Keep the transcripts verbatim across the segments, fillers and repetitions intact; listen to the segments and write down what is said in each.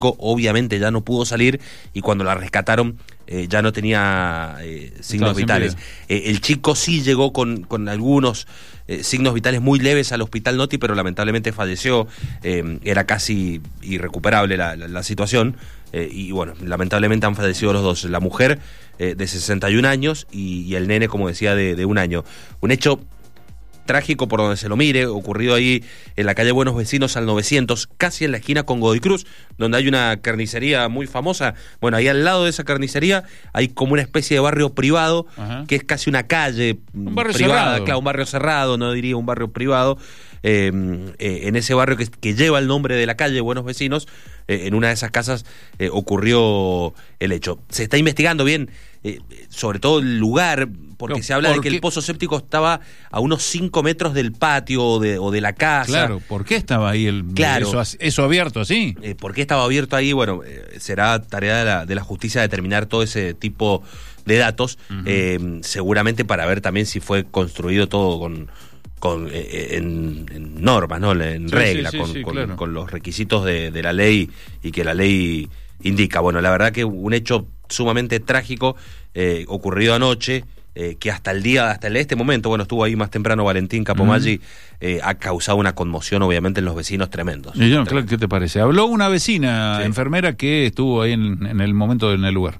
obviamente ya no pudo salir y cuando la rescataron eh, ya no tenía eh, signos vitales. Eh, el chico sí llegó con, con algunos eh, signos vitales muy leves al hospital Noti, pero lamentablemente falleció. Eh, era casi irrecuperable la, la, la situación eh, y bueno, lamentablemente han fallecido los dos, la mujer eh, de sesenta y un años y, y el nene, como decía, de, de un año. Un hecho trágico por donde se lo mire, ocurrido ahí en la calle Buenos Vecinos al novecientos, casi en la esquina con Godoy Cruz, donde hay una carnicería muy famosa. Bueno, ahí al lado de esa carnicería hay como una especie de barrio privado, Ajá. que es casi una calle un barrio privada, cerrado. claro, un barrio cerrado, no diría un barrio privado. Eh, eh, en ese barrio que, que lleva el nombre de la calle Buenos Vecinos, eh, en una de esas casas eh, ocurrió el hecho. Se está investigando bien, eh, sobre todo el lugar, porque Pero, se habla ¿por de que qué? el pozo séptico estaba a unos cinco metros del patio o de, o de la casa. Claro, ¿por qué estaba ahí el Claro. eso, as- eso abierto así? Eh, ¿Por qué estaba abierto ahí? Bueno, eh, será tarea de la, de la justicia determinar todo ese tipo de datos, uh-huh. eh, seguramente para ver también si fue construido todo con... con eh, en, en normas, ¿no? En sí, regla, sí, sí, con, sí, con, claro. con los requisitos de, de la ley y que la ley indica. Bueno, la verdad que un hecho sumamente trágico eh, ocurrido anoche, eh, que hasta el día, hasta el, este momento, bueno, estuvo ahí más temprano Valentín Capomaggi, mm. eh, ha causado una conmoción obviamente en los vecinos tremendos. Y yo, claro, ¿qué te parece? Habló una vecina, sí. enfermera, que estuvo ahí en, en el momento, en el lugar.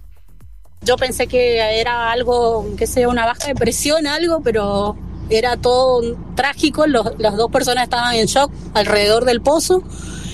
Yo pensé que era algo, que sea una baja de presión, algo, pero era todo trágico. Los, las dos personas estaban en shock alrededor del pozo.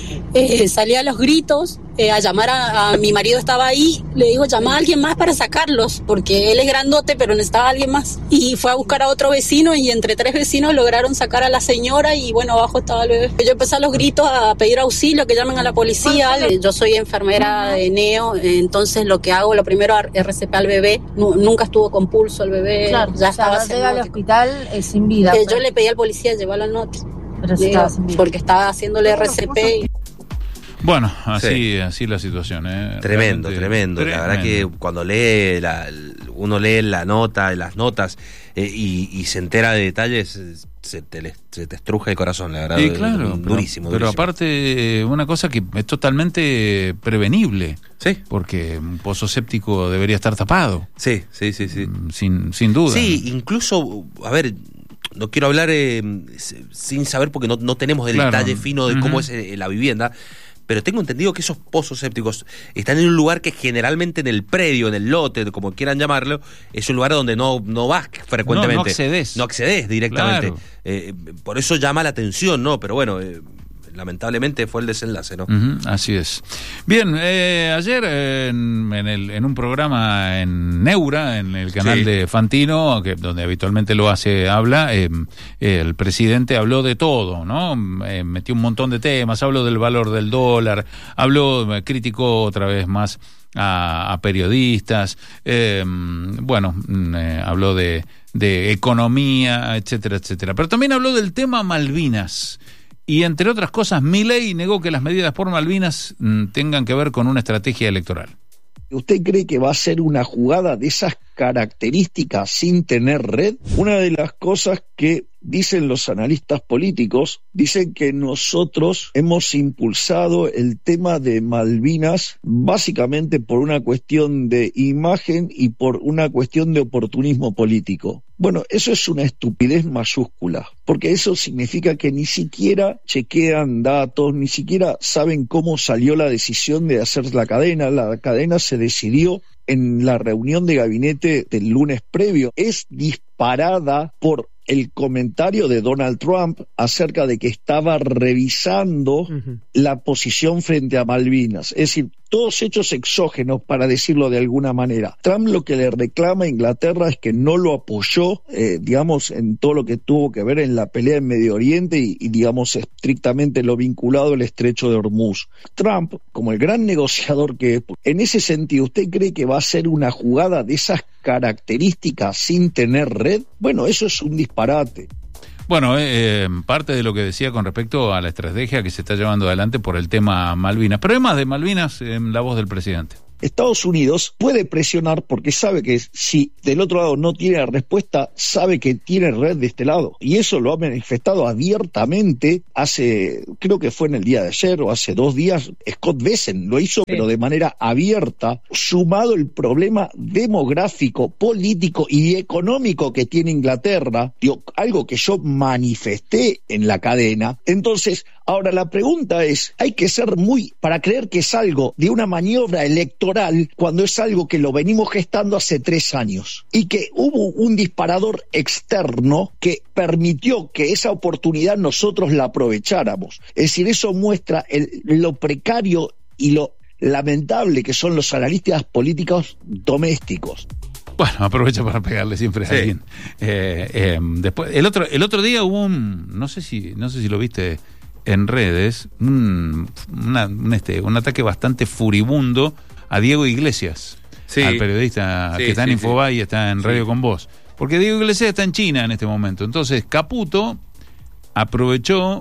Eh, salí a los gritos eh, a llamar a, a mi marido, estaba ahí, le digo, llama a alguien más para sacarlos, porque él es grandote, pero necesitaba a alguien más. Y fue a buscar a otro vecino y entre tres vecinos lograron sacar a la señora y bueno, abajo estaba el bebé. Yo empecé a los gritos a pedir auxilio, que llamen a la policía. Yo soy enfermera de neo, entonces lo que hago, lo primero, R C P al bebé. No, nunca estuvo con pulso el bebé, claro, ya o sea, estaba llega al hospital eh, sin vida. Eh, pues. yo le pedí al policía llevarlo al Noti, Pero sí estaba sin vida. porque estaba haciéndole R C P. Y... Bueno, así, sí. así la situación, ¿eh? Tremendo, Realmente, tremendo. La verdad que cuando lee, la, uno lee la nota, las notas eh, y, y se entera de detalles, se te, se te estruja el corazón, la verdad. Sí, claro. Durísimo, pero, durísimo. Pero aparte, una cosa que es totalmente prevenible. Sí. Porque un pozo séptico debería estar tapado. Sí, sí, sí, sí. Sin, sin duda. Sí, incluso, a ver... No quiero hablar eh, sin saber porque no, no tenemos el claro. detalle fino de uh-huh. cómo es eh, la vivienda, pero tengo entendido que esos pozos sépticos están en un lugar que generalmente en el predio, en el lote, como quieran llamarlo, es un lugar donde no, no vas frecuentemente. No, no accedes. No accedes directamente. Claro. Eh, por eso llama la atención, ¿no? Pero bueno... Eh, lamentablemente fue el desenlace, ¿no? Uh-huh, así es. Bien, eh, ayer eh, en, en, el, en un programa en Neura, en el canal sí. de Fantino, que, donde habitualmente lo hace, habla, eh, eh, el presidente habló de todo, ¿no? Eh, metió un montón de temas, habló del valor del dólar, habló, eh, criticó otra vez más a, a periodistas, eh, bueno, eh, habló de, de economía, etcétera, etcétera. Pero también habló del tema Malvinas. Y entre otras cosas, Milei negó que las medidas por Malvinas mm, tengan que ver con una estrategia electoral. ¿Usted cree que va a ser una jugada de esas características sin tener red? Una de las cosas que dicen los analistas políticos, dicen que nosotros hemos impulsado el tema de Malvinas básicamente por una cuestión de imagen y por una cuestión de oportunismo político. Bueno, eso es una estupidez mayúscula, porque eso significa que ni siquiera chequean datos, ni siquiera saben cómo salió la decisión de hacer la cadena. La cadena se decidió en la reunión de gabinete del lunes previo. Es disparada por el comentario de Donald Trump acerca de que estaba revisando uh-huh. la posición frente a Malvinas. Es decir, todos hechos exógenos, para decirlo de alguna manera. Trump lo que le reclama a Inglaterra es que no lo apoyó, eh, digamos, en todo lo que tuvo que ver en la pelea en Medio Oriente y, y, digamos, estrictamente lo vinculado al estrecho de Hormuz. Trump, como el gran negociador que es, en ese sentido, ¿usted cree que va a ser una jugada de esas características sin tener red? Bueno, eso es un disparate. Bueno, eh, parte de lo que decía con respecto a la estrategia que se está llevando adelante por el tema Malvinas. Pero además de Malvinas, eh, la voz del presidente. Estados Unidos puede presionar porque sabe que si del otro lado no tiene la respuesta, sabe que tiene red de este lado. Y eso lo ha manifestado abiertamente hace, creo que fue en el día de ayer o hace dos días, Scott Bessent lo hizo, sí, pero de manera abierta, sumado el problema demográfico, político y económico que tiene Inglaterra, digo, algo que yo manifesté en la cadena. Entonces, ahora la pregunta es, hay que ser muy, para creer que es algo de una maniobra electoral, cuando es algo que lo venimos gestando hace tres años y que hubo un disparador externo que permitió que esa oportunidad nosotros la aprovecháramos. Es decir, eso muestra el, lo precario y lo lamentable que son los analistas políticos domésticos. Bueno, aprovecha para pegarle siempre a sí. alguien. Eh, eh, después, el otro, el otro día hubo un, no sé si, no sé si lo viste en redes, un, una, un, este, un ataque bastante furibundo a Diego Iglesias, sí, al periodista sí, que está en sí, Infobae sí. y está en Radio sí. con Vos. Porque Diego Iglesias está en China en este momento. Entonces, Caputo aprovechó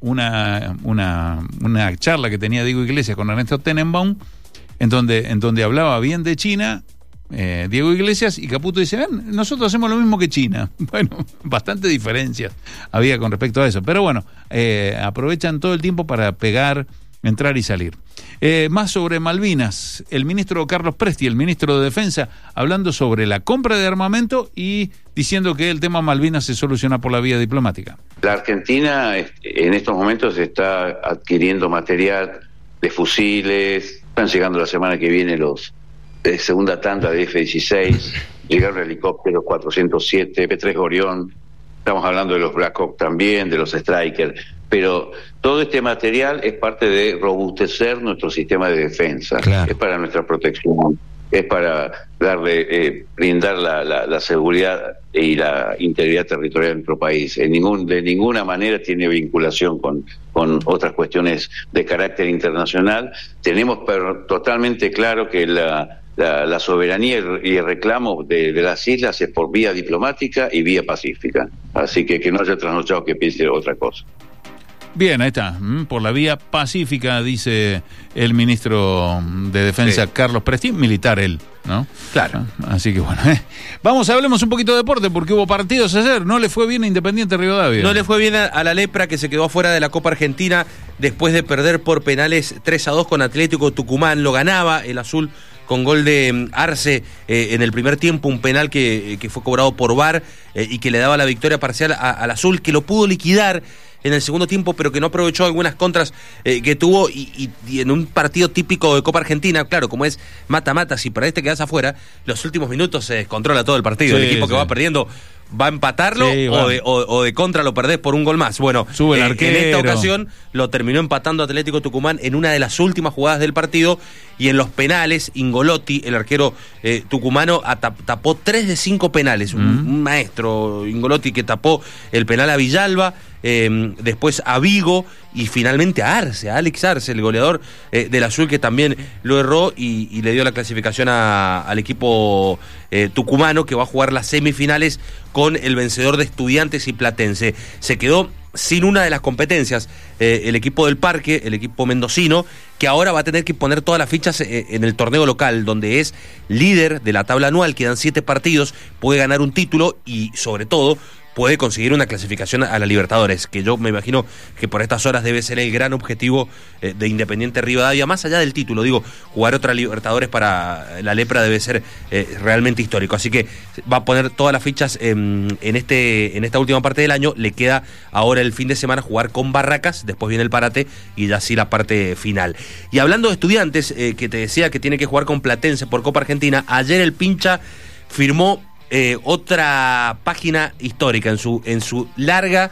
una, una, una charla que tenía Diego Iglesias con Ernesto Tenenbaum, en donde, en donde hablaba bien de China, eh, Diego Iglesias, y Caputo dice, ven, nosotros hacemos lo mismo que China. Bueno, bastante diferencias había con respecto a eso. Pero bueno, eh, aprovechan todo el tiempo para pegar, entrar y salir. Eh, más sobre Malvinas, el ministro Carlos Presti, el ministro de Defensa, hablando sobre la compra de armamento y diciendo que el tema Malvinas se soluciona por la vía diplomática. La Argentina en estos momentos está adquiriendo material de fusiles, están llegando la semana que viene los de segunda tanda de F dieciséis, llegaron helicópteros cuatrocientos siete, P tres Orión, estamos hablando de los Black Hawk también, de los Stryker, pero todo este material es parte de robustecer nuestro sistema de defensa, claro. Es para nuestra protección, es para darle, eh, brindar la, la, la seguridad y la integridad territorial de nuestro país. En ningún, de ninguna manera tiene vinculación con, con otras cuestiones de carácter internacional. Tenemos pero, totalmente claro que la, la, la soberanía y el reclamo de, de las islas es por vía diplomática y vía pacífica. Así que que no haya trasnochado que piense otra cosa. Bien, ahí está, por la vía pacífica, dice el ministro de Defensa, sí. Carlos Presti, militar él, ¿no? Claro. Así que bueno, eh. vamos, hablemos un poquito de deporte, porque hubo partidos ayer, no le fue bien a Independiente Rivadavia. No le fue bien a, a la Lepra, que se quedó afuera de la Copa Argentina después de perder por penales tres a dos con Atlético Tucumán. Lo ganaba el azul con gol de Arce eh, en el primer tiempo, un penal que, que fue cobrado por V A R eh, y que le daba la victoria parcial a, al azul, que lo pudo liquidar en el segundo tiempo, pero que no aprovechó algunas contras eh, que tuvo y, y, y en un partido típico de Copa Argentina, claro, como es mata-mata, si perdés te quedás afuera, los últimos minutos se descontrola todo el partido, sí, el equipo sí. que va perdiendo va a empatarlo sí, o, de, o, o de contra lo perdés por un gol más. Bueno, Sube el arquero. En esta ocasión lo terminó empatando Atlético Tucumán en una de las últimas jugadas del partido, y en los penales Ingolotti, el arquero eh, tucumano, atap, tapó tres de cinco penales, mm. un, un maestro Ingolotti que tapó el penal a Villalba, eh, después a Vigo y finalmente a Arce, a Alex Arce, el goleador eh, del azul, que también lo erró y, y le dio la clasificación a, al equipo eh, tucumano, que va a jugar las semifinales con el vencedor de Estudiantes y Platense. Se quedó sin una de las competencias eh, el equipo del Parque, el equipo mendocino, que ahora va a tener que poner todas las fichas eh, en el torneo local, donde es líder de la tabla anual, quedan siete partidos, puede ganar un título y sobre todo puede conseguir una clasificación a la Libertadores, que yo me imagino que por estas horas debe ser el gran objetivo eh, de Independiente Rivadavia, más allá del título. Digo, jugar otra Libertadores para la Lepra debe ser eh, realmente histórico, así que va a poner todas las fichas en, en, este, en esta última parte del año. Le queda ahora el fin de semana jugar con Barracas, después viene el parate y ya sí la parte final. Y hablando de Estudiantes, eh, que te decía que tiene que jugar con Platense por Copa Argentina, ayer el Pincha firmó Eh, otra página histórica en su en su larga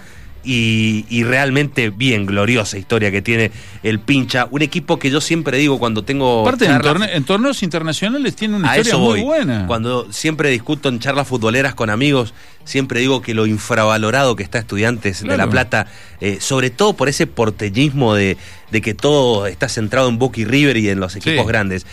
y, y realmente bien gloriosa historia que tiene el Pincha, un equipo que yo siempre digo cuando tengo aparte charlas, en, torne- en torneos internacionales tiene una historia muy buena. Cuando siempre discuto en charlas futboleras con amigos, siempre digo que lo infravalorado que está Estudiantes claro. de La Plata, eh, sobre todo por ese porteñismo de, de que todo está centrado en Boca y River y en los equipos sí. grandes.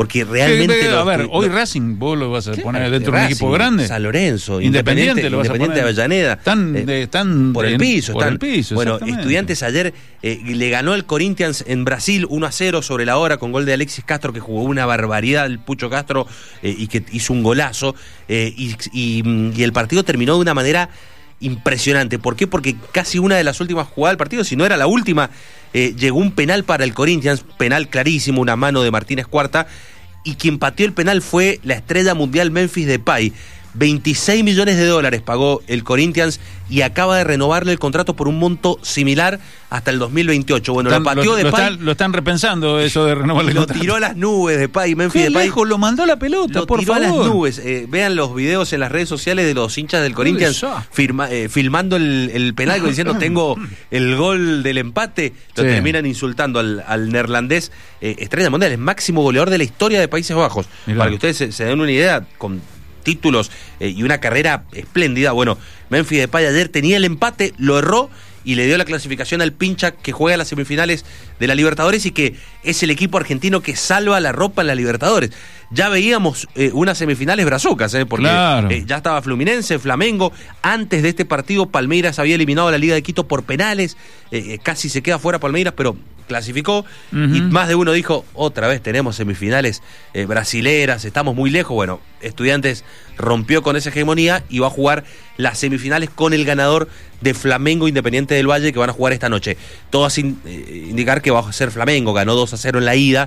porque realmente... Sí, lo, a ver, lo, hoy Racing vos lo vas a claro, poner dentro de un Racing, equipo grande. San Lorenzo, Independiente, Independiente, lo vas Independiente a poner, de Avellaneda. Están, eh, de, están por el en, piso. Por están, el piso, bueno, Estudiantes ayer eh, le ganó al Corinthians en Brasil uno a cero sobre la hora con gol de Alexis Castro, que jugó una barbaridad el Pucho Castro eh, y que hizo un golazo. Eh, y, y, y el partido terminó de una manera impresionante. ¿Por qué? Porque casi una de las últimas jugadas del partido, si no era la última, eh, llegó un penal para el Corinthians, penal clarísimo, una mano de Martínez Cuarta, y quien pateó el penal fue la estrella mundial Memphis Depay. veintiséis millones de dólares pagó el Corinthians y acaba de renovarle el contrato por un monto similar hasta el dos mil veintiocho. Bueno, están, lo pateó lo, Depay. Lo están, lo están repensando eso de renovarle el Lo contrato. tiró a las nubes Depay, Memphis Qué Depay. lejos lo mandó la pelota, Lo por tiró favor. a las nubes. Eh, vean los videos en las redes sociales de los hinchas del Corinthians firma, eh, filmando el, el penal diciendo tengo el gol del empate. Lo Sí. terminan insultando al, al neerlandés eh, estrella mundial, el máximo goleador de la historia de Países Bajos. Mirá. Para que ustedes se, se den una idea, con títulos eh, y una carrera espléndida. Bueno, Memphis Depay ayer tenía el empate, lo erró y le dio la clasificación al Pincha, que juega las semifinales de la Libertadores y que es el equipo argentino que salva la ropa en la Libertadores. Ya veíamos eh, unas semifinales brazucas, eh, porque Claro. eh, ya estaba Fluminense, Flamengo. Antes de este partido, Palmeiras había eliminado a la Liga de Quito por penales. Eh, casi se queda fuera Palmeiras, pero clasificó. Uh-huh. Y más de uno dijo, otra vez tenemos semifinales eh, brasileras, estamos muy lejos. Bueno, Estudiantes rompió con esa hegemonía y va a jugar las semifinales con el ganador de Flamengo Independiente del Valle, que van a jugar esta noche. Todo sin eh, indicar que va a ser Flamengo. Ganó dos a cero en la ida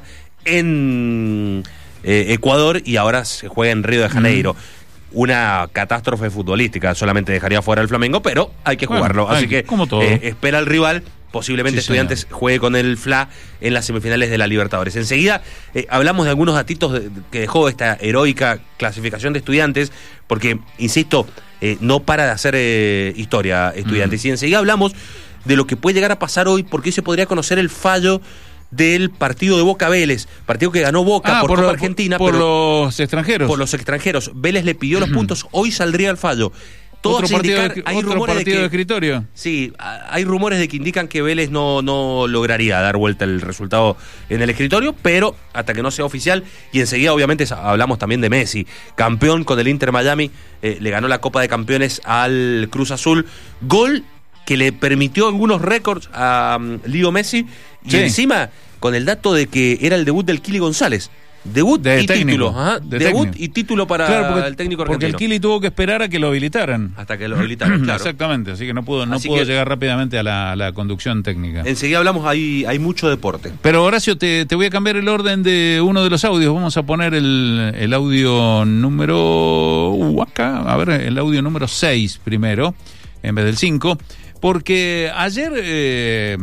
en eh, Ecuador y ahora se juega en Río de Janeiro. Uh-huh. Una catástrofe futbolística, solamente dejaría fuera el Flamengo, pero hay que jugarlo. Bueno, así que como todo. Eh, espera al rival. Posiblemente sí, Estudiantes señor. juegue con el F L A en las semifinales de la Libertadores. Enseguida eh, hablamos de algunos datitos de, de, que dejó esta heroica clasificación de Estudiantes, porque, insisto, eh, no para de hacer eh, historia Estudiantes. Mm. Y enseguida hablamos de lo que puede llegar a pasar hoy, porque hoy se podría conocer el fallo del partido de Boca Vélez, partido que ganó Boca ah, por, por Copa lo, Argentina. Por pero, los extranjeros. Por los extranjeros. Vélez le pidió los puntos, hoy saldría el fallo. Todo otro partido, indicar, de, hay otro rumores partido de, que, de escritorio. Sí, hay rumores de que indican que Vélez no, no lograría dar vuelta el resultado en el escritorio, pero hasta que no sea oficial. Y enseguida, obviamente, hablamos también de Messi, campeón con el Inter Miami, eh, le ganó la Copa de Campeones al Cruz Azul. Gol que le permitió algunos récords a um, Leo Messi. Y sí. encima, con el dato de que era el debut del Kili González. Debut de y técnico, título. Ajá, de debut técnico. y título para claro, porque, el técnico argentino. Porque el Kili tuvo que esperar a que lo habilitaran. Hasta que lo habilitaran, claro. Exactamente, así que no pudo, no así pudo que, llegar rápidamente a la, a la conducción técnica. Enseguida hablamos, hay, hay mucho deporte. Pero Horacio, te, te voy a cambiar el orden de uno de los audios. Vamos a poner el, el audio número... Uh, acá, a ver, el audio número seis primero, en vez del cinco. Porque ayer eh,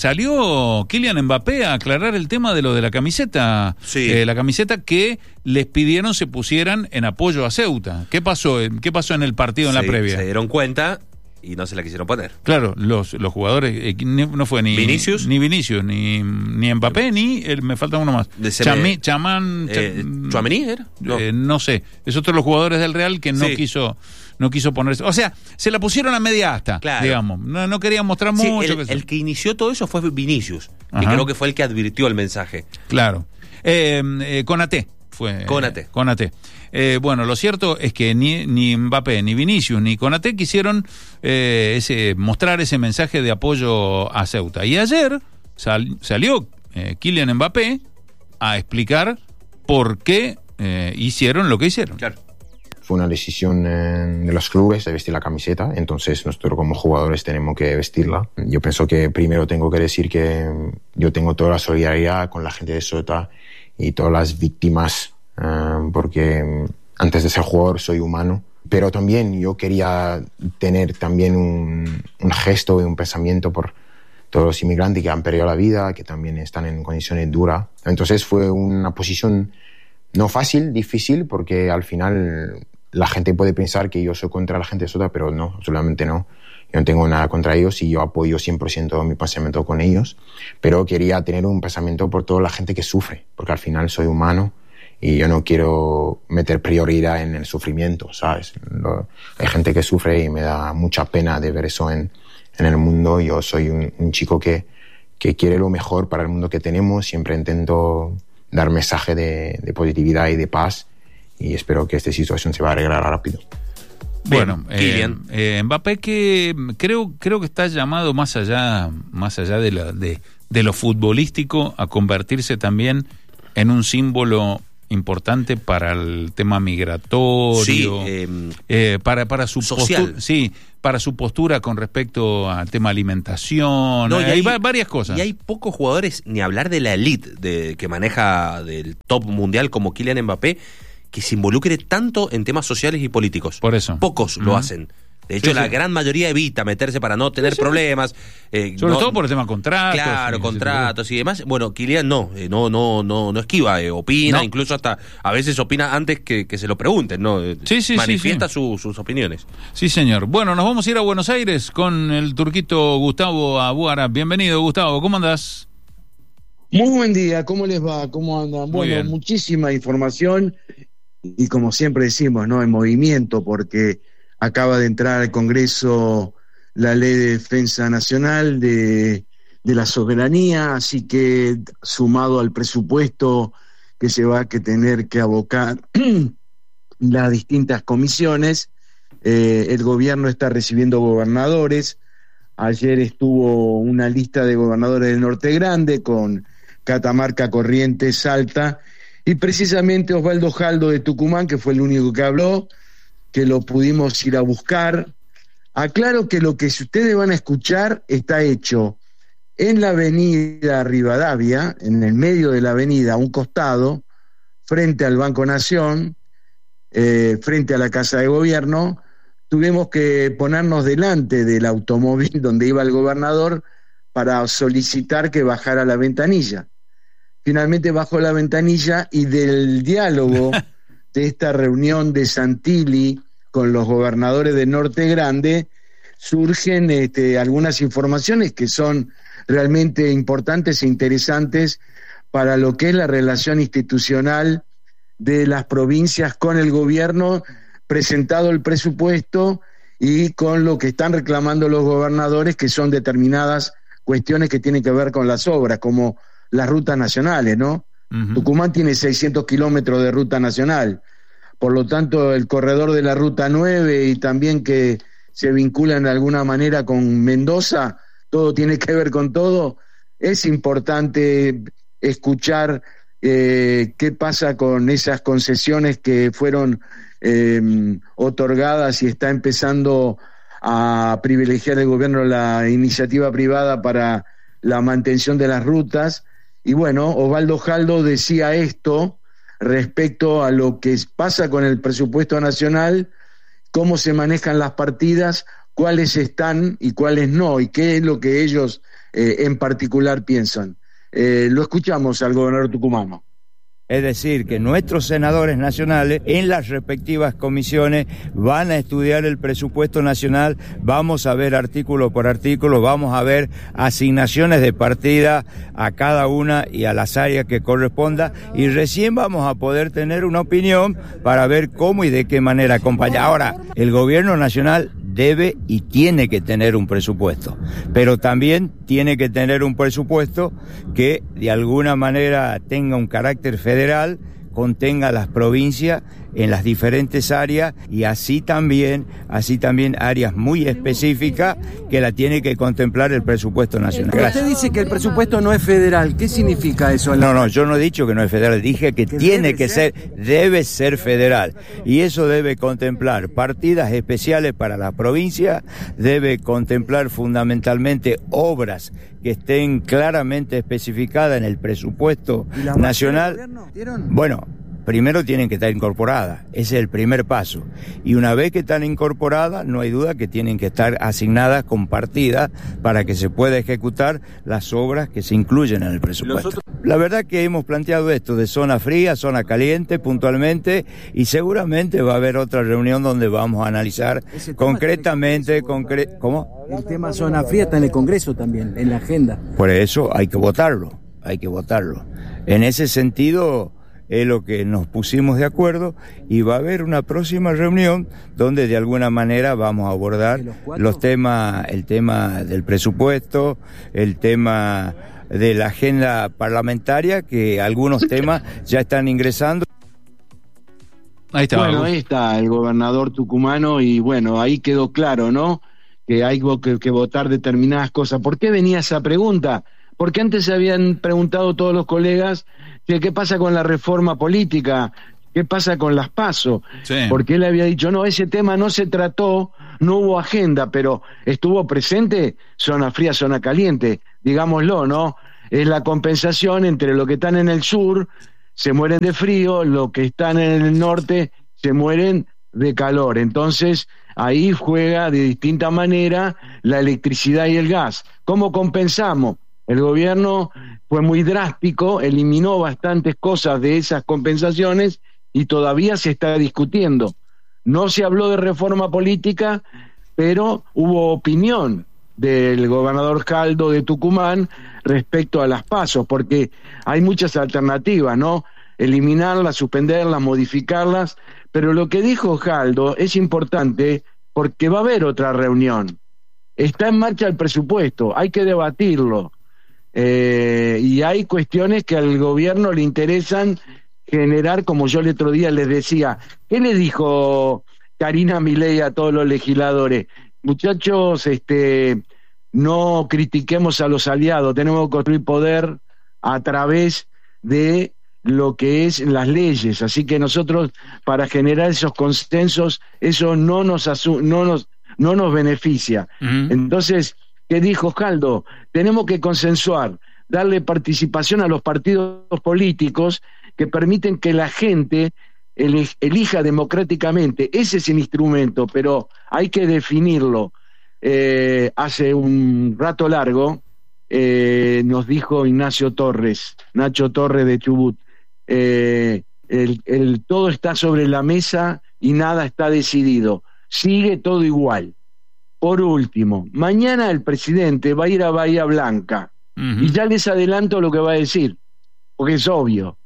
salió Kylian Mbappé a aclarar el tema de lo de la camiseta. Sí. Eh, la camiseta que les pidieron se pusieran en apoyo a Ceuta. ¿Qué pasó? ¿Qué pasó en el partido en sí, la previa? Se dieron cuenta y no se la quisieron poner. Claro, los, los jugadores, eh, no fue ni Vinicius, ni Vinicius, ni, ni Mbappé, ni el, me falta uno más. Chami, Chamán, eh, ¿Chouameni era? No. Eh, no sé, es otro de los jugadores del Real que no sí. quiso no quiso ponerse, o sea, se la pusieron a media asta, claro. digamos, no, no querían mostrar sí, mucho. El que, el que inició todo eso fue Vinicius, Ajá. que creo que fue el que advirtió el mensaje. Claro, eh, eh, Konaté fue. Konaté. Eh, Konaté. Eh, bueno, lo cierto es que ni, ni Mbappé, ni Vinicius, ni Konaté quisieron eh, ese, mostrar ese mensaje de apoyo a Ceuta. Y ayer sal, salió eh, Kylian Mbappé a explicar por qué eh, hicieron lo que hicieron. Claro. Fue una decisión eh, de los clubes de vestir la camiseta, entonces nosotros como jugadores tenemos que vestirla. Yo pienso que primero tengo que decir que yo tengo toda la solidaridad con la gente de Ceuta y todas las víctimas, eh, porque antes de ser jugador soy humano, pero también yo quería tener también un, un gesto y un pensamiento por todos los inmigrantes que han perdido la vida, que también están en condiciones duras. Entonces fue una posición no fácil, difícil, porque al final la gente puede pensar que yo soy contra la gente de Ceuta, pero no, absolutamente no. Yo no tengo nada contra ellos y yo apoyo cien por ciento mi pensamiento con ellos, pero quería tener un pensamiento por toda la gente que sufre, porque al final soy humano y yo no quiero meter prioridad en el sufrimiento, ¿sabes? Lo, hay gente que sufre y me da mucha pena de ver eso en, en el mundo. Yo soy un, un chico que, que quiere lo mejor para el mundo que tenemos, siempre intento dar mensaje de, de positividad y de paz, y espero que esta situación se va a arreglar rápido. Bueno, eh, eh, Mbappé, que creo creo que está llamado más allá más allá de, la, de, de lo futbolístico a convertirse también en un símbolo importante para el tema migratorio, sí, eh, eh, para para su social, postura, sí, para su postura con respecto al tema alimentación, no, y hay, hay varias cosas. Y hay pocos jugadores, ni hablar de la elite de, que maneja del top mundial como Kylian Mbappé, que se involucre tanto en temas sociales y políticos. Por eso. Pocos uh-huh. lo hacen. De hecho, sí, la sí. gran mayoría evita meterse para no tener sí, sí. problemas. Eh, Sobre no, todo por el tema de contratos. Claro, y contratos y demás. Bueno, Kylian no, eh, no, no, no, no esquiva, eh, opina, no. incluso hasta a veces opina antes que, que se lo pregunten, ¿no? Sí, sí, Manifiesta sí, sí. Su, sus opiniones. Sí, señor. Bueno, nos vamos a ir a Buenos Aires con el turquito Gustavo Abuara. Bienvenido, Gustavo, ¿cómo andás? Muy buen día, ¿cómo les va? ¿Cómo andan? Muy bueno, bien. Muchísima información y como siempre decimos, ¿no? En movimiento, porque acaba de entrar al Congreso la Ley de Defensa Nacional de, de la Soberanía, así que sumado al presupuesto que se va a que tener que abocar las distintas comisiones, eh, el gobierno está recibiendo gobernadores. Ayer estuvo una lista de gobernadores del Norte Grande con Catamarca, Corrientes, Salta, y precisamente Osvaldo Jaldo de Tucumán, que fue el único que habló, que lo pudimos ir a buscar. Aclaro que lo que ustedes van a escuchar está hecho en la avenida Rivadavia, en el medio de la avenida, a un costado, frente al Banco Nación, eh, frente a la Casa de Gobierno. Tuvimos que ponernos delante del automóvil donde iba el gobernador para solicitar que bajara la ventanilla. Finalmente bajó la ventanilla y del diálogo de esta reunión de Santilli con los gobernadores de Norte Grande surgen este, algunas informaciones que son realmente importantes e interesantes para lo que es la relación institucional de las provincias con el gobierno, presentado el presupuesto y con lo que están reclamando los gobernadores, que son determinadas cuestiones que tienen que ver con las obras, como las rutas nacionales, ¿no? Uh-huh. Tucumán tiene seiscientos kilómetros de ruta nacional, por lo tanto el corredor de la ruta nueve y también que se vinculan de alguna manera con Mendoza, todo tiene que ver con todo. Es importante escuchar eh, qué pasa con esas concesiones que fueron eh, otorgadas y está empezando a privilegiar el gobierno la iniciativa privada para la mantención de las rutas. Y bueno, Osvaldo Jaldo decía esto respecto a lo que pasa con el presupuesto nacional, cómo se manejan las partidas, cuáles están y cuáles no, y qué es lo que ellos eh, en particular piensan. Eh, lo escuchamos al gobernador tucumano. Es decir, que nuestros senadores nacionales en las respectivas comisiones van a estudiar el presupuesto nacional, vamos a ver artículo por artículo, vamos a ver asignaciones de partida a cada una y a las áreas que corresponda, y recién vamos a poder tener una opinión para ver cómo y de qué manera acompañar. Ahora, el gobierno nacional debe y tiene que tener un presupuesto, pero también tiene que tener un presupuesto que de alguna manera tenga un carácter federal, contenga las provincias en las diferentes áreas y así también, así también áreas muy específicas que la tiene que contemplar el presupuesto nacional. Gracias. Usted dice que el presupuesto no es federal. ¿Qué significa eso? No, no, yo no he dicho que no es federal, dije que, que tiene que ser? ser, debe ser federal. Y eso debe contemplar partidas especiales para la provincia, debe contemplar fundamentalmente obras que estén claramente especificadas en el presupuesto nacional. Bueno, primero tienen que estar incorporadas, ese es el primer paso. Y una vez que están incorporadas, no hay duda que tienen que estar asignadas con partidas para que se pueda ejecutar las obras que se incluyen en el presupuesto. La verdad que hemos planteado esto de zona fría, zona caliente, puntualmente, y seguramente va a haber otra reunión donde vamos a analizar concretamente... Concre- ¿Cómo? El tema zona fría está en el Congreso también, en la agenda. Por eso hay que votarlo, hay que votarlo. En ese sentido... es lo que nos pusimos de acuerdo y va a haber una próxima reunión donde de alguna manera vamos a abordar los temas, el tema del presupuesto, el tema de la agenda parlamentaria, que algunos temas ya están ingresando. Ahí está. Bueno, ahí está el gobernador tucumano y bueno, ahí quedó claro, ¿no? Que hay que, que votar determinadas cosas. ¿Por qué venía esa pregunta? Porque antes se habían preguntado todos los colegas que qué pasa con la reforma política, qué pasa con las PASO, sí. Porque él había dicho, no, ese tema no se trató, no hubo agenda, pero estuvo presente zona fría, zona caliente, digámoslo, ¿no? Es la compensación entre los que están en el sur, se mueren de frío, los que están en el norte se mueren de calor. Entonces, ahí juega de distinta manera la electricidad y el gas. ¿Cómo compensamos? El gobierno fue muy drástico, eliminó bastantes cosas de esas compensaciones y todavía se está discutiendo. No se habló de reforma política, pero hubo opinión del gobernador Jaldo de Tucumán respecto a las PASO, porque hay muchas alternativas, ¿no? Eliminarlas, suspenderlas, modificarlas, pero lo que dijo Jaldo es importante porque va a haber otra reunión. Está en marcha el presupuesto, hay que debatirlo. Eh, y hay cuestiones que al gobierno le interesan generar, como yo el otro día les decía. ¿Qué le dijo Karina Milei a todos los legisladores? Muchachos, este, no critiquemos a los aliados, tenemos que construir poder a través de lo que es las leyes, así que nosotros para generar esos consensos, eso no nos asu- no nos no nos beneficia. Uh-huh. Entonces, ¿qué dijo Jaldo? Tenemos que consensuar, darle participación a los partidos políticos que permiten que la gente elija democráticamente. Ese es el instrumento, pero hay que definirlo. Eh, hace un rato largo eh, nos dijo Ignacio Torres, Nacho Torres de Chubut, eh, el, el todo está sobre la mesa y nada está decidido. Sigue todo igual. Por último, mañana el presidente va a ir a Bahía Blanca, uh-huh. y ya les adelanto lo que va a decir, porque es obvio.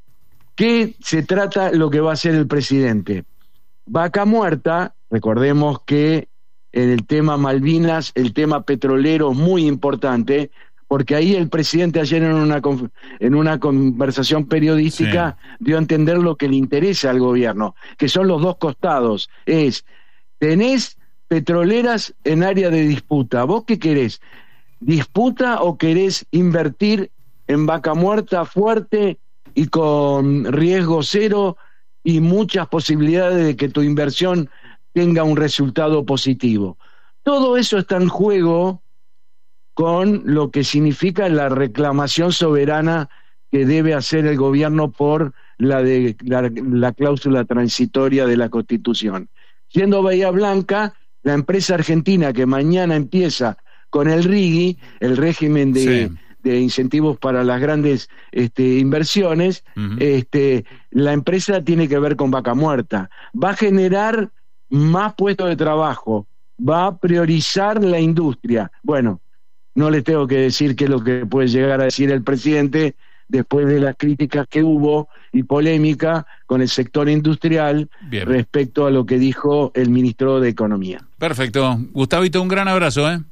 ¿Qué se trata lo que va a hacer el presidente? Vaca muerta, recordemos que en el tema Malvinas, el tema petrolero es muy importante, porque ahí el presidente ayer en una, en una conversación periodística sí. dio a entender lo que le interesa al gobierno, que son los dos costados. Es, tenés petroleras en área de disputa. ¿Vos qué querés? ¿Disputa o querés invertir en Vaca Muerta fuerte y con riesgo cero y muchas posibilidades de que tu inversión tenga un resultado positivo? Todo eso está en juego con lo que significa la reclamación soberana que debe hacer el gobierno por la, de, la, la cláusula transitoria de la Constitución. Siendo Bahía Blanca, la empresa argentina que mañana empieza con el R I G I, el régimen de, sí. de incentivos para las grandes este, inversiones, uh-huh. este, la empresa tiene que ver con Vaca Muerta. Va a generar más puestos de trabajo, va a priorizar la industria. Bueno, no les tengo que decir qué es lo que puede llegar a decir el presidente después de las críticas que hubo y polémica con el sector industrial. Bien. Respecto a lo que dijo el ministro de Economía. Perfecto. Gustavito, un gran abrazo, ¿eh?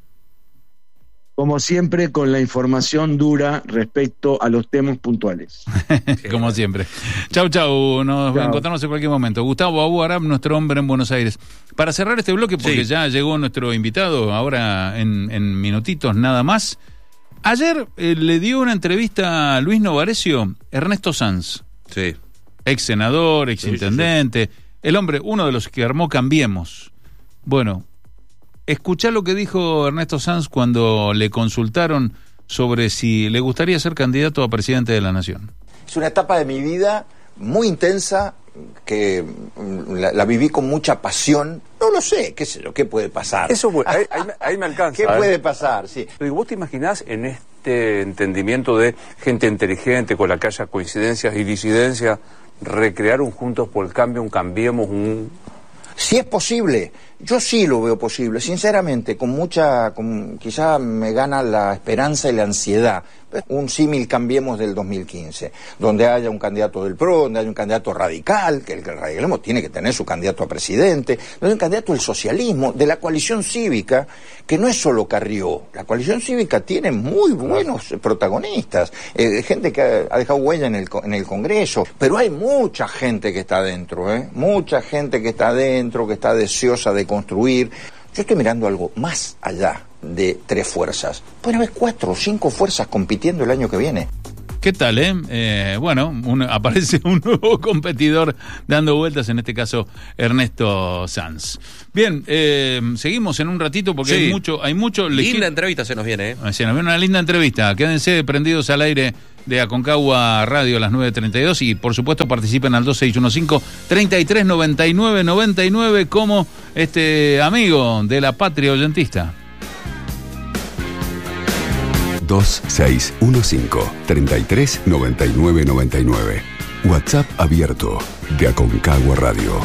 Como siempre, con la información dura respecto a los temas puntuales. Como siempre. Chau, chau. Nos chau. encontramos en cualquier momento. Gustavo Abu Arab, nuestro hombre en Buenos Aires. Para cerrar este bloque, porque sí. ya llegó nuestro invitado, ahora en, en minutitos nada más. Ayer eh, le dio una entrevista a Luis Novarecio, Ernesto Sanz. Sí. Ex senador, ex intendente. Sí, sí, sí. El hombre, uno de los que armó Cambiemos. Bueno, escuchá lo que dijo Ernesto Sanz cuando le consultaron sobre si le gustaría ser candidato a presidente de la Nación. Es una etapa de mi vida muy intensa, que la, la viví con mucha pasión. No lo sé, qué sé yo, qué puede pasar. Eso ahí, ahí, ahí me alcanza. ¿Qué ¿eh? puede pasar? Sí. Pero ¿vos te imaginás en este entendimiento de gente inteligente con la que haya coincidencias y disidencias, recrear un Juntos por el Cambio, un Cambiemos, un... Si es posible, yo sí lo veo posible, sinceramente, con mucha, con, quizá me gana la esperanza y la ansiedad, Un símil Cambiemos del dos mil quince, donde haya un candidato del P R O, donde haya un candidato radical, que el radicalismo tiene que tener su candidato a presidente, donde hay un candidato del socialismo, de la coalición cívica, que no es solo Carrió. La coalición cívica tiene muy buenos protagonistas, eh, gente que ha, ha dejado huella en el, en el Congreso, pero hay mucha gente que está adentro, ¿eh? mucha gente que está adentro, que está deseosa de construir. Yo estoy mirando algo más allá de tres fuerzas. Pueden haber cuatro o cinco fuerzas compitiendo el año que viene. ¿Qué tal, eh? eh bueno, un, aparece un nuevo competidor dando vueltas, en este caso Ernesto Sanz. Bien, eh, seguimos en un ratito porque sí. hay mucho... hay mucho linda entrevista se nos viene, ¿eh? Se nos viene una linda entrevista. Quédense prendidos al aire de Aconcagua Radio a las nueve treinta y dos y por supuesto participen al dos seis uno cinco, treinta y tres noventa y nueve noventa y nueve como este amigo de la patria oyentista. dos seis uno cinco, treinta y tres noventa y nueve noventa y nueve. WhatsApp abierto de Aconcagua Radio.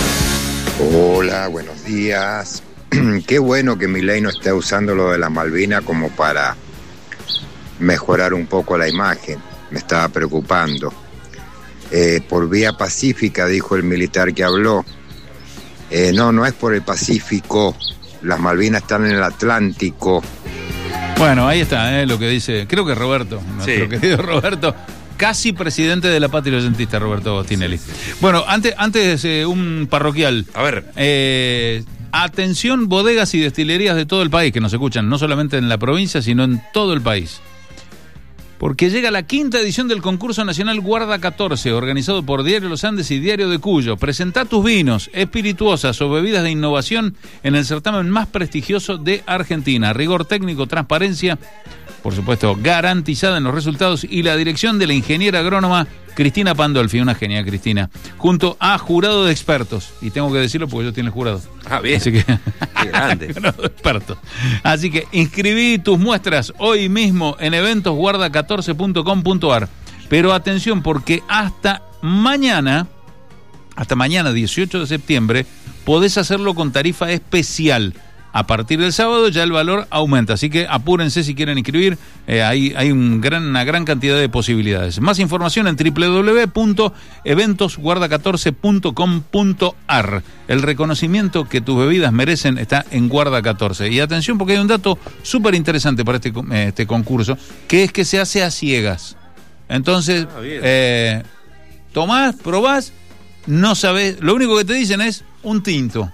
Hola, buenos días. Qué bueno que Milei no esté usando lo de la Malvina como para mejorar un poco la imagen. Me estaba preocupando. Eh, por vía pacífica, dijo el militar que habló. Eh, no, no es por el Pacífico. Las Malvinas están en el Atlántico. Bueno, ahí está, eh, lo que dice, creo que Roberto, nuestro sí. querido Roberto, casi presidente de la patria oyentista, Roberto Tinelli. Sí, sí. Bueno, antes, antes eh, un parroquial. A ver. Eh, atención, bodegas y destilerías de todo el país que nos escuchan, no solamente en la provincia, sino en todo el país. Porque llega la quinta edición del concurso nacional Guarda catorce, organizado por Diario Los Andes y Diario de Cuyo. Presentá tus vinos, espirituosas o bebidas de innovación en el certamen más prestigioso de Argentina. Rigor técnico, transparencia, por supuesto, garantizada en los resultados y la dirección de la ingeniera agrónoma Cristina Pandolfi, una genia Cristina, junto a jurado de expertos. Y tengo que decirlo porque yo tengo el jurado. Ah, bien. Así que... Qué grande. Jurado de expertos. Así que inscribí tus muestras hoy mismo en eventos guarda catorce punto com punto ar. Pero atención, porque hasta mañana, hasta mañana dieciocho de septiembre, podés hacerlo con tarifa especial. A partir del sábado ya el valor aumenta, así que apúrense si quieren inscribir, eh, hay, hay un gran, una gran cantidad de posibilidades. Más información en doble u doble u doble u punto eventos guarda catorce punto com punto ar. El reconocimiento que tus bebidas merecen está en Guarda catorce. Y atención porque hay un dato súper interesante para este, este concurso, que es que se hace a ciegas. Entonces, ah, eh, tomás, probás, no sabés, lo único que te dicen es un tinto.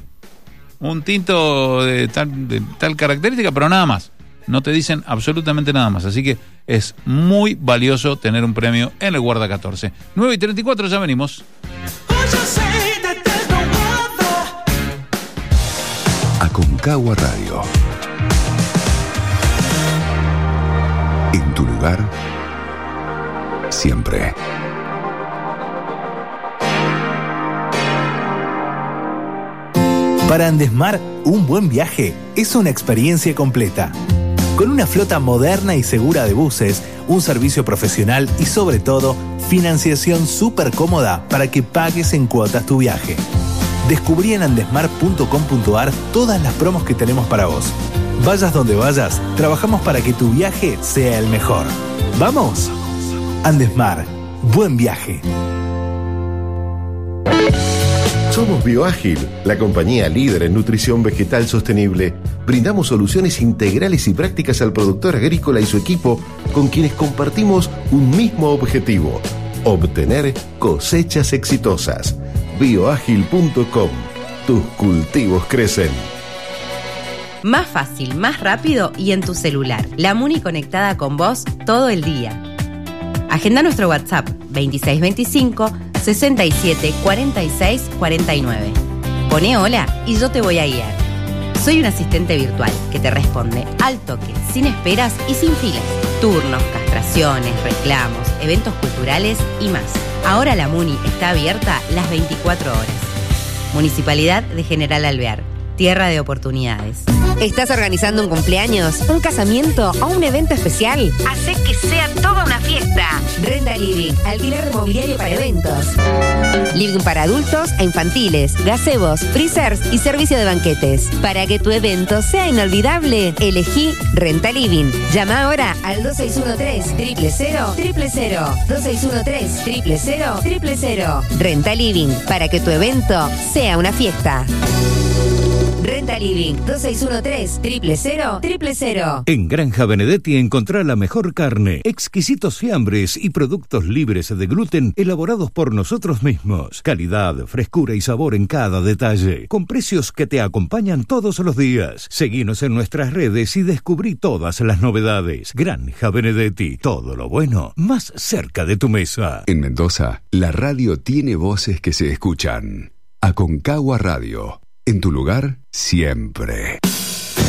Un tinto de tal, de tal característica, pero nada más. No te dicen absolutamente nada más. Así que es muy valioso tener un premio en el Guarda catorce. nueve y treinta y cuatro, ya venimos. Aconcagua Radio. En tu lugar, siempre. Para Andesmar, un buen viaje es una experiencia completa. Con una flota moderna y segura de buses, un servicio profesional y sobre todo, financiación súper cómoda para que pagues en cuotas tu viaje. Descubrí en andesmar punto com punto ar todas las promos que tenemos para vos. Vayas donde vayas, trabajamos para que tu viaje sea el mejor. ¡Vamos! Andesmar, buen viaje. Somos Bioágil, la compañía líder en nutrición vegetal sostenible. Brindamos soluciones integrales y prácticas al productor agrícola y su equipo, con quienes compartimos un mismo objetivo: obtener cosechas exitosas. bioágil punto com. Tus cultivos crecen. Más fácil, más rápido y en tu celular. La Muni conectada con vos todo el día. Agenda nuestro WhatsApp veintiséis veinticinco, sesenta y siete, cuarenta y seis, cuarenta y nueve. Poné hola y yo te voy a guiar. Soy un asistente virtual que te responde al toque, sin esperas y sin filas. Turnos, castraciones, reclamos, eventos culturales y más. Ahora la Muni está abierta las veinticuatro horas. Municipalidad de General Alvear. tierra de oportunidades. ¿Estás organizando un cumpleaños, un casamiento o un evento especial? Hacé que sea toda una fiesta. Renta Living, alquiler de mobiliario para eventos. Living para adultos e infantiles, gazebos, freezers y servicio de banquetes. Para que tu evento sea inolvidable, elegí Renta Living. Llama ahora al dos seis uno tres, cero cero cero, cero cero. dos seis uno tres, cero cero cero, cero cero. Renta Living, para que tu evento sea una fiesta. Renta Living, dos seis uno tres, cero cero cero, cero cero. En Granja Benedetti encontrá la mejor carne, exquisitos fiambres y productos libres de gluten elaborados por nosotros mismos. Calidad, frescura y sabor en cada detalle, con precios que te acompañan todos los días. Seguinos en nuestras redes y descubrí todas las novedades. Granja Benedetti, todo lo bueno más cerca de tu mesa. En Mendoza, la radio tiene voces que se escuchan. Aconcagua Radio. En tu lugar, siempre.